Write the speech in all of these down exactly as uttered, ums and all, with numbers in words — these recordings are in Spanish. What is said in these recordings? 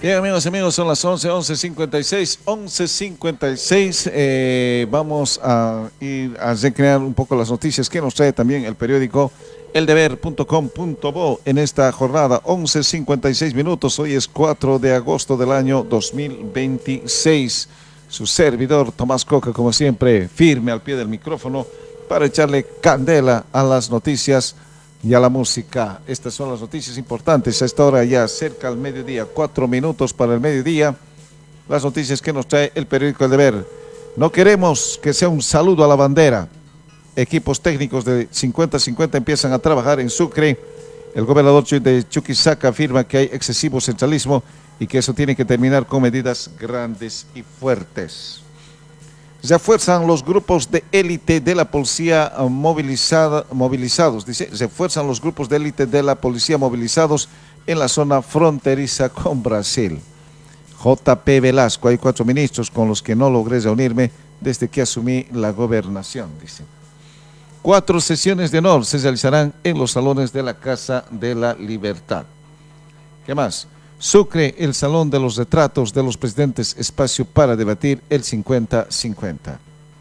Bien, amigos y amigos, son las once, once cincuenta y seis, once cincuenta y seis. Eh, vamos a ir a recrear un poco las noticias que nos trae también el periódico el deber punto com punto bo en esta jornada, once cincuenta y seis minutos. Hoy es cuatro de agosto del año dos mil veintiséis. Su servidor, Tomás Coca, como siempre, firme al pie del micrófono para echarle candela a las noticias y a la música. Estas son las noticias importantes a esta hora, ya cerca al mediodía, cuatro minutos para el mediodía. Las noticias que nos trae el periódico El Deber. No queremos que sea un saludo a la bandera. Equipos técnicos de cincuenta cincuenta empiezan a trabajar en Sucre. El gobernador de Chuquisaca afirma que hay excesivo centralismo y que eso tiene que terminar con medidas grandes y fuertes. Se refuerzan los grupos de élite de la policía movilizada, movilizados, dice, se refuerzan los grupos de élite de la policía movilizados en la zona fronteriza con Brasil. J P Velasco, hay cuatro ministros con los que no logré reunirme desde que asumí la gobernación, dice. Cuatro sesiones de honor se realizarán en los salones de la Casa de la Libertad. ¿Qué más? Sucre, el Salón de los Retratos de los Presidentes, espacio para debatir el cincuenta cincuenta.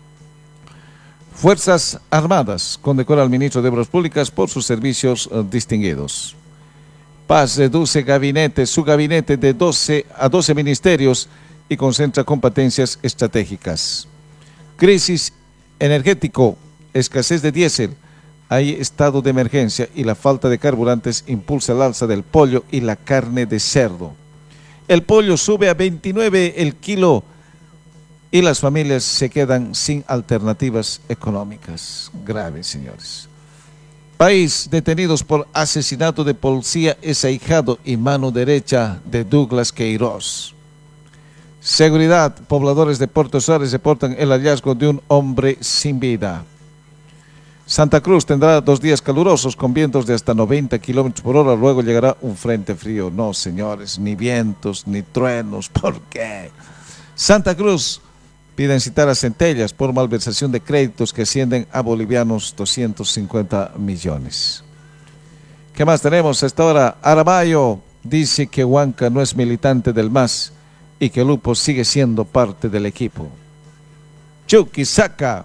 Fuerzas Armadas condecora al ministro de Obras Públicas por sus servicios uh, distinguidos. Paz reduce gabinete, su gabinete de doce a doce ministerios y concentra competencias estratégicas. Crisis energético, escasez de diésel. Hay estado de emergencia y la falta de carburantes impulsa el alza del pollo y la carne de cerdo. El pollo sube a veintinueve el kilo y las familias se quedan sin alternativas económicas. Grave, señores. País, detenidos por asesinato de policía, es ahijado y mano derecha de Douglas Queiroz. Seguridad, pobladores de Puerto Suárez reportan el hallazgo de un hombre sin vida. Santa Cruz tendrá dos días calurosos con vientos de hasta noventa kilómetros por hora, luego llegará un frente frío. No, señores, ni vientos, ni truenos, ¿por qué? Santa Cruz piden citar a Centellas por malversación de créditos que ascienden a bolivianos doscientos cincuenta millones. ¿Qué más tenemos a esta hora? Aramayo dice que Huanca no es militante del M A S y que Lupo sigue siendo parte del equipo. Chuquisaca.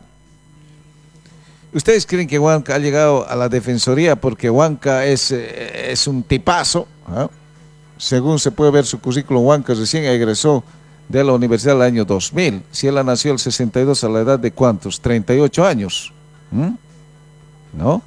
¿Ustedes creen que Huanca ha llegado a la defensoría porque Huanca es, eh, es un tipazo? ¿eh? Según se puede ver su currículum, Huanca recién egresó de la universidad del año dos mil. Si él nació el sesenta y dos, a la edad de ¿cuántos? treinta y ocho años. ¿Mm? ¿No?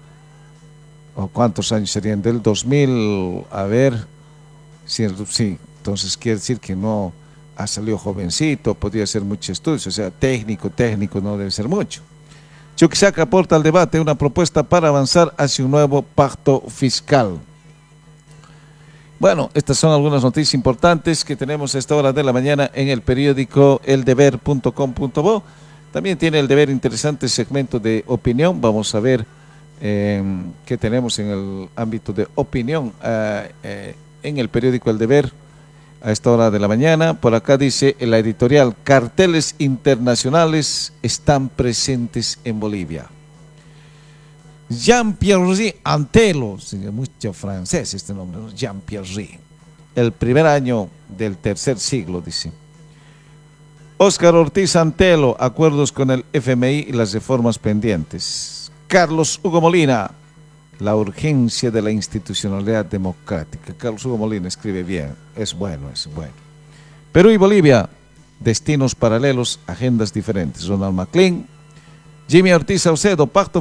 ¿O cuántos años serían? Del dos mil, a ver, sí, sí, entonces quiere decir que no ha salido jovencito, podría ser muchos estudios, o sea, técnico, técnico no debe ser mucho. Chuquisaca aporta al debate una propuesta para avanzar hacia un nuevo pacto fiscal. Bueno, estas son algunas noticias importantes que tenemos a esta hora de la mañana en el periódico el deber punto com punto bo. También tiene El Deber interesante segmento de opinión. Vamos a ver eh, qué tenemos en el ámbito de opinión eh, eh, en el periódico El Deber a esta hora de la mañana. Por acá dice en la editorial: carteles internacionales están presentes en Bolivia. Jean-Pierre Antelo, mucho francés este nombre, ¿no? Jean-Pierre, el primer año del tercer siglo, dice. Óscar Ortiz Antelo, acuerdos con el F M I y las reformas pendientes. Carlos Hugo Molina, la urgencia de la institucionalidad democrática. Carlos Hugo Molina escribe bien, es bueno, es bueno. Perú y Bolivia, destinos paralelos, agendas diferentes. Ronald McLean, Jimmy Ortiz Saucedo, pacto